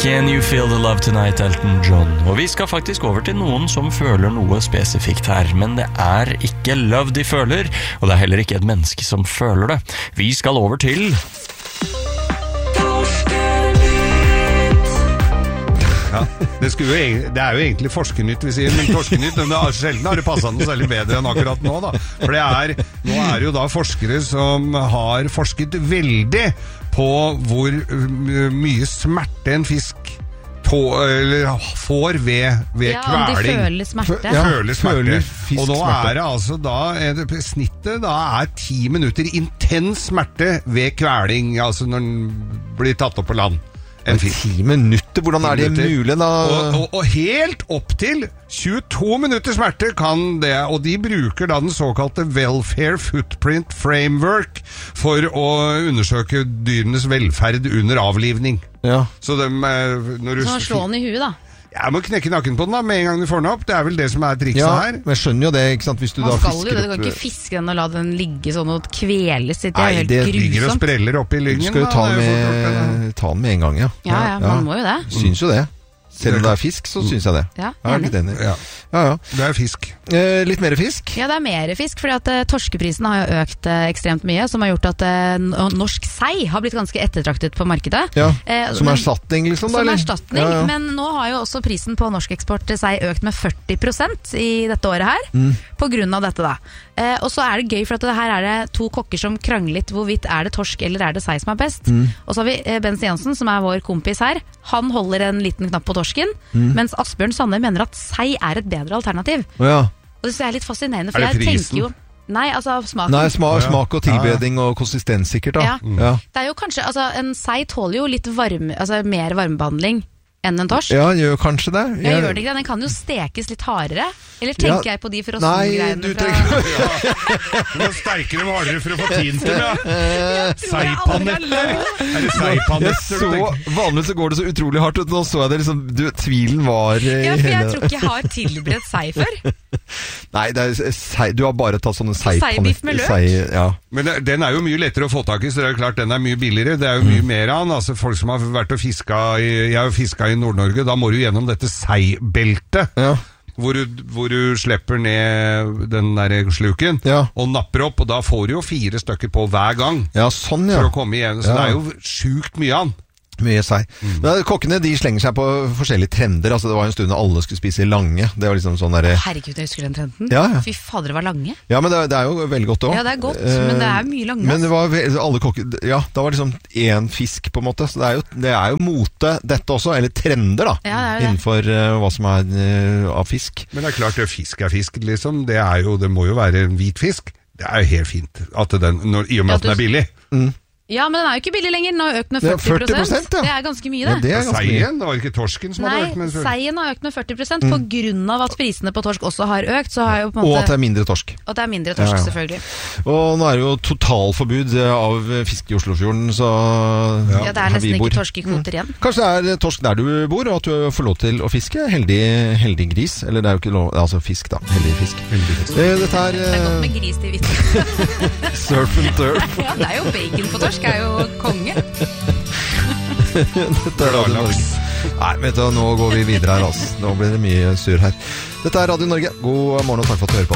Can You Feel the Love Tonight, Elton John. Og vi skal faktisk over til noen som føler noe spesifikt her, men det er ikke love de føler, og det er heller ikke et menneske som føler det. Vi skal over til... Ja, det er jo egentlig Forskernytt vi sier, men Forskernytt, sjelden har det passet noe særlig bedre enn akkurat nå da. For nå er det jo da forskere som har forsket veldig på hvor mye smerte en fisk får ved kveling. Ja, om de føler smerte. Føler smerte. Og nå er det altså snittet da er 10 minutter intens smerte ved kveling, altså når den blir tatt opp på land. 10 minutter? Hvordan er det mulig da? Og helt opp til 22 minutter smerte kan det, og de bruker da den såkalte Welfare Footprint Framework for å undersøke dyrenes velferd under avlivning. Ja. Så slå den i huet da. Jeg må knekke nakken på den da, med en gang du får den opp. Det er vel det som er trikset her. Men jeg skjønner jo det, ikke sant? Hvis du da fisker opp... Du kan ikke fiske den og la den ligge sånn og kveles. Det er helt grusomt. Nei, det ligger og spreller opp i lyngen. Du skal jo ta den med en gang, ja. Ja, man må jo det. Syns jo det. Selv om det er fisk, så syns jeg det. Ja, enig. Ja. Det er fisk. Litt mer fisk? Ja, det er mer fisk, fordi at torskeprisen har jo økt ekstremt mye, som har gjort at norsk sei har blitt ganske ettertraktet på markedet. Ja, som erstatning liksom da, eller? Som erstatning, men nå har jo også prisen på norsk eksport sei økt med 40% i dette året her, på grunn av dette da. Og så er det gøy, for at det her er det to kokker som krangler litt hvorvidt er det torsk eller er det sei som er best. Og så har vi Bent Jensen, som er vår kompis her. Han holder en liten knapp på torsken, mens Asbjørn Sanner mener at sei er et bedre alternativ. Ja. Og det er litt fascinerende, for er det jeg prisen? tenker jo... Nei, altså smaken. Nei, smak og tilberedning og konsistens sikkert da. Ja. Det er jo kanskje, altså en sei tåler jo litt mer varmebehandling enn en torsk. Ja, gjør kanskje det. Jeg gjør det ikke, den kan jo stekes litt hardere. Eller tenker jeg på de frossengreiene fra... Du må sterke dem hardere for å få tiden til det. Seipanetter. Er det seipanetter? Vanligvis så går det så utrolig hardt ut. Nå så jeg det liksom, tvilen var i Ja, for jeg tror ikke jeg har tilberedt sei før. Nei, du har bare tatt sånne seibiff med løk. Men den er jo mye lettere å få tak i, så det er jo klart den er mye billigere. Det er jo mye mer av den. Altså folk som har vært og fisket jeg har jo fisket i Nord-Norge, da må du gjennom dette seibeltet. Ja. Hvor du slipper ned den der sluken og napper opp, og da får du jo 4 stykker på hver gang for å komme igjen. Så det er jo sjukt mye an. Mye sei. Men kokkene, de slenger seg på forskjellige trender. Altså det var en stund da alle skulle spise lange. Det var liksom sånn der... Herregud, jeg husker den trenden. Fy fader, det var lange. Ja, men det er jo veldig godt også. Ja, det er godt, men det er mye lange. Men det var alle kokker... Ja, det var liksom en fisk på en måte. Så det er jo mote dette også, eller trender da. Ja, det innenfor hva som er av fisk. Men det er klart, fisk er fisk, liksom. Det må jo være en hvit fisk. Det er jo helt fint at i og med at den er billig. Ja, men den er jo ikke billig lenger. Den har økt med 40%. Det er ganske mye, det. Det er ganske seien, det var ikke torsken som hadde økt. Nei, seien har økt med 40% på grunn av at prisene på torsk også har økt. Så har jo på en måte... Og at det er mindre torsk. Og det er mindre torsk, selvfølgelig. Og nå er det jo totalforbud av fisk i Oslofjorden, så... Ja, det er nesten ikke torskekvoter igjen. Kanskje det er torsk der du bor, og at du får lov til å fiske. Heldig gris. Eller det er jo ikke lov... Altså fisk da. Heldig fisk. Dette er... Det er godt med gris til hvitt. Surf and turf. Ja, det er jo bacon på torsk. Er jo konge. Dette er Radio Norge. Nei, vet du, nå går vi videre her altså. Nå blir det mye sur her. Dette er Radio Norge. God morgen og takk for at du hører på.